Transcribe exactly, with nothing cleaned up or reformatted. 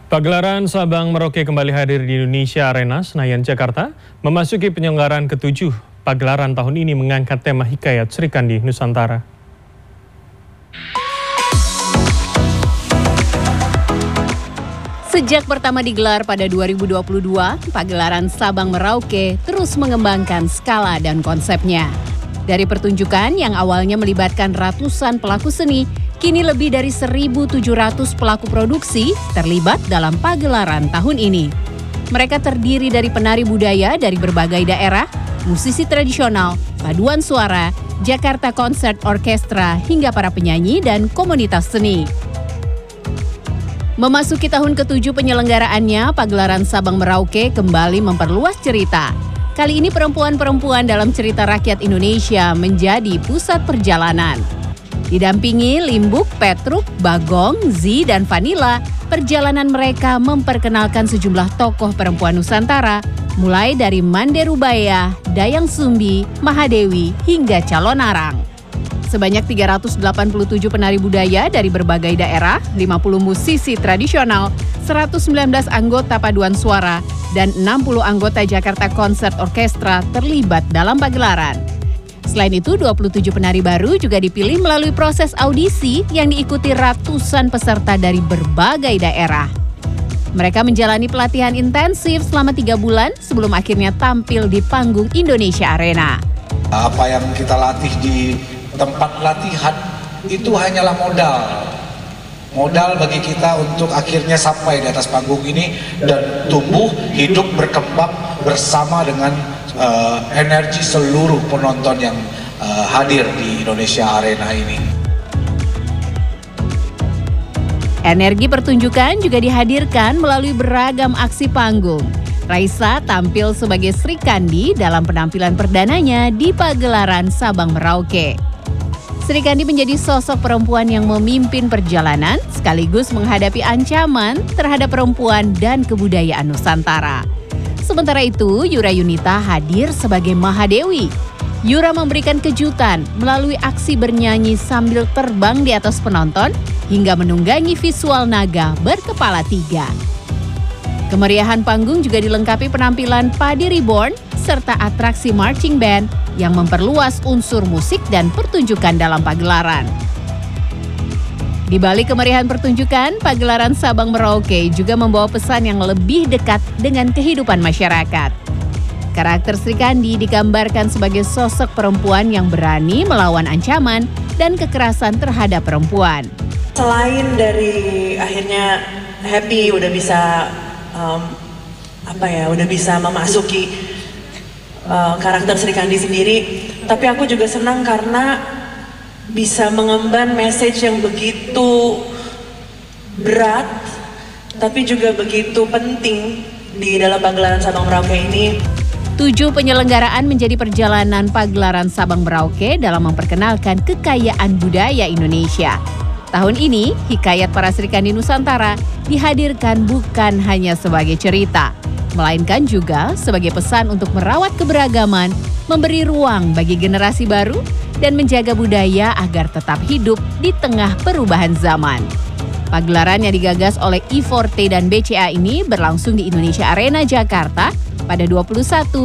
Pagelaran Sabang Merauke kembali hadir di Indonesia Arena, Senayan, Jakarta. Memasuki penyelenggaraan ketujuh, pagelaran tahun ini mengangkat tema Hikayat Sri Kandi Nusantara. Sejak pertama digelar pada dua ribu dua puluh dua, pagelaran Sabang Merauke terus mengembangkan skala dan konsepnya. Dari pertunjukan yang awalnya melibatkan ratusan pelaku seni, kini lebih dari seribu tujuh ratus pelaku produksi terlibat dalam pagelaran tahun ini. Mereka terdiri dari penari budaya dari berbagai daerah, musisi tradisional, paduan suara, Jakarta Concert Orchestra, hingga para penyanyi dan komunitas seni. Memasuki tahun ketujuh penyelenggaraannya, pagelaran Sabang Merauke kembali memperluas cerita. Kali ini perempuan-perempuan dalam cerita rakyat Indonesia menjadi pusat perjalanan. Didampingi Limbuk, Petruk, Bagong, Zi, dan Vanilla, perjalanan mereka memperkenalkan sejumlah tokoh perempuan Nusantara, mulai dari Mande Rubaya, Dayang Sumbi, Mahadewi, hingga Calon Arang. Sebanyak tiga ratus delapan puluh tujuh penari budaya dari berbagai daerah, lima puluh musisi tradisional, seratus sembilan belas anggota paduan suara, dan enam puluh anggota Jakarta Concert Orchestra terlibat dalam pagelaran. Selain itu, dua puluh tujuh penari baru juga dipilih melalui proses audisi yang diikuti ratusan peserta dari berbagai daerah. Mereka menjalani pelatihan intensif selama tiga bulan sebelum akhirnya tampil di panggung Indonesia Arena. Apa yang kita latih di tempat latihan itu hanyalah modal. Modal bagi kita untuk akhirnya sampai di atas panggung ini dan tumbuh, hidup, berkembang bersama dengan uh, energi seluruh penonton yang uh, hadir di Indonesia Arena ini. Energi pertunjukan juga dihadirkan melalui beragam aksi panggung. Raisa tampil sebagai Sri Kandi dalam penampilan perdananya di pagelaran Sabang Merauke. Sri Kandi menjadi sosok perempuan yang memimpin perjalanan sekaligus menghadapi ancaman terhadap perempuan dan kebudayaan Nusantara. Sementara itu, Yura Yunita hadir sebagai Mahadewi. Yura memberikan kejutan melalui aksi bernyanyi sambil terbang di atas penonton hingga menunggangi visual naga berkepala tiga. Kemeriahan panggung juga dilengkapi penampilan Padi Reborn serta atraksi marching band yang memperluas unsur musik dan pertunjukan dalam pagelaran. Di balik kemeriahan pertunjukan, pagelaran Sabang Merauke juga membawa pesan yang lebih dekat dengan kehidupan masyarakat. Karakter Sri Kandi digambarkan sebagai sosok perempuan yang berani melawan ancaman dan kekerasan terhadap perempuan. Selain dari akhirnya happy udah bisa um, apa ya, udah bisa memasuki Uh, karakter Sri Kandi sendiri, tapi aku juga senang karena bisa mengemban message yang begitu berat tapi juga begitu penting di dalam pagelaran Sabang Merauke ini. Tujuh penyelenggaraan menjadi perjalanan pagelaran Sabang Merauke dalam memperkenalkan kekayaan budaya Indonesia. Tahun ini, Hikayat para Sri Kandi Nusantara dihadirkan bukan hanya sebagai cerita, melainkan juga sebagai pesan untuk merawat keberagaman, memberi ruang bagi generasi baru, dan menjaga budaya agar tetap hidup di tengah perubahan zaman. Pagelaran yang digagas oleh I empat T dan B C A ini berlangsung di Indonesia Arena, Jakarta pada dua puluh satu